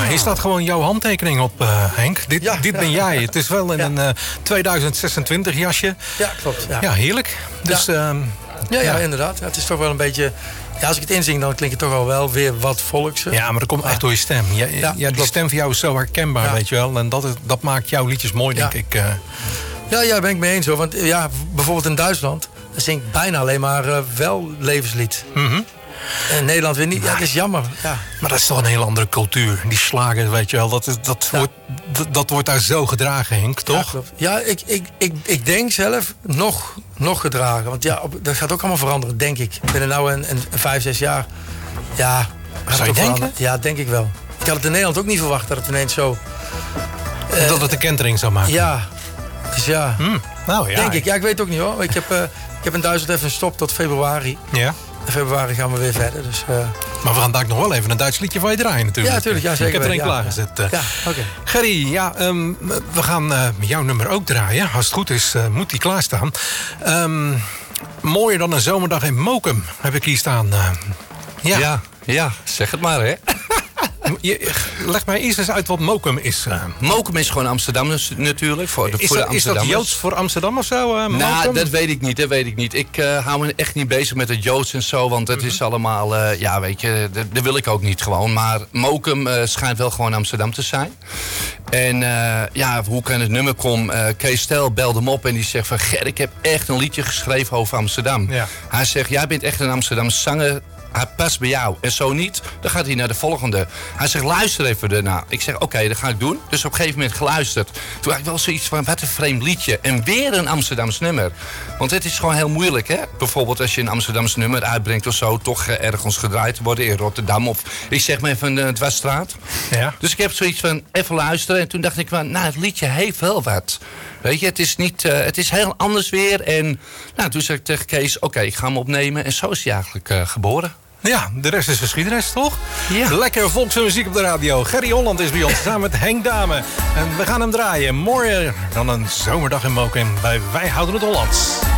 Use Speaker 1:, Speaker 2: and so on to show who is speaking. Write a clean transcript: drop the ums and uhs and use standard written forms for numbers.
Speaker 1: hier staat gewoon jouw handtekening op, Henk. Dit ben jij. Het is wel in een 2026 jasje.
Speaker 2: Ja, klopt.
Speaker 1: Ja, heerlijk. Dus,
Speaker 2: ja, inderdaad. Het is toch wel een beetje... Ja, als ik het inzing, dan klinkt het toch wel weer wat volkse.
Speaker 1: Ja, maar dat komt echt door je stem. Die stem van jou is zo herkenbaar, weet je wel. En dat maakt jouw liedjes mooi, denk ik.
Speaker 2: Ja, ben ik mee eens hoor. Want bijvoorbeeld in Duitsland... daar zing ik bijna alleen maar wel levenslied.
Speaker 1: Mm-hmm.
Speaker 2: En in Nederland weer niet. Ja, dat is jammer. Ja.
Speaker 1: Maar dat is toch een hele andere cultuur. Die slagen, weet je wel. Dat wordt daar zo gedragen, Henk, toch?
Speaker 2: Ja, klopt. Ja, ik denk zelf nog gedragen. Want dat gaat ook allemaal veranderen, denk ik. Ik ben er nou een 5, 6 jaar. Ja,
Speaker 1: zou je denken?
Speaker 2: Ja, denk ik wel. Ik had het in Nederland ook niet verwacht dat het ineens zo...
Speaker 1: dat het de kentering zou maken.
Speaker 2: Ja, dus ja.
Speaker 1: Nou ja.
Speaker 2: Denk ik. Ja, ik weet het ook niet hoor. Ik heb in Duitsland even een stop tot februari.
Speaker 1: Ja.
Speaker 2: In februari gaan we weer verder. Dus,
Speaker 1: maar we gaan daar nog wel even een Duits liedje van je draaien natuurlijk.
Speaker 2: Ja, natuurlijk. Ja, zeker.
Speaker 1: Ik heb er één klaargezet.
Speaker 2: Ja, oké.
Speaker 1: Gerry, we gaan jouw nummer ook draaien. Als het goed is, moet die klaarstaan. Mooier dan een zomerdag in Mokum heb ik hier staan.
Speaker 3: Ja, zeg het maar, hè.
Speaker 1: Leg mij eerst eens uit wat Mokum is.
Speaker 3: Mokum is gewoon Amsterdam natuurlijk.
Speaker 1: Is dat Joods voor Amsterdam of zo?
Speaker 3: Nou, dat weet ik niet. Ik hou me echt niet bezig met het Joods en zo. Want het is allemaal, weet je, dat wil ik ook niet gewoon. Maar Mokum schijnt wel gewoon Amsterdam te zijn. En hoe kan het nummer komen? Kees Stel belde hem op en die zegt van... Ger, ik heb echt een liedje geschreven over Amsterdam. Ja. Hij zegt, jij bent echt een Amsterdamse zanger... Hij past bij jou. En zo niet, dan gaat hij naar de volgende. Hij zegt, luister even ernaar. Ik zeg, oké, dat ga ik doen. Dus op een gegeven moment geluisterd. Toen had ik wel zoiets van, wat een vreemd liedje. En weer een Amsterdams nummer. Want het is gewoon heel moeilijk, hè. Bijvoorbeeld als je een Amsterdams nummer uitbrengt of zo... toch ergens gedraaid worden in Rotterdam. Of ik zeg maar even een dwarsstraat. Ja. Dus ik heb zoiets van, even luisteren. En toen dacht ik van, het liedje heeft wel wat. Weet je, het is heel anders weer. En toen zei ik tegen Kees, oké, ik ga hem opnemen. En zo is hij eigenlijk geboren.
Speaker 1: Ja, de rest is geschiedenis, toch?
Speaker 3: Ja.
Speaker 1: Lekker volksmuziek op de radio. Gerry Holland is bij ons, samen met Henk Dame. En we gaan hem draaien. Mooier dan een zomerdag in Mokum. Wij houden het Hollands.